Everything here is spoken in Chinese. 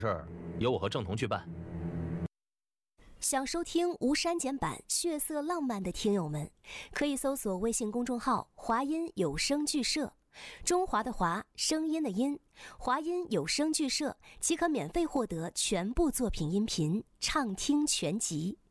事儿由我和郑彤去办。 想收听无删减版血色浪漫的听友们，可以搜索微信公众号华音有声剧社，中华的华，声音的音，华音有声剧社即可免费获得全部作品音频畅听全集。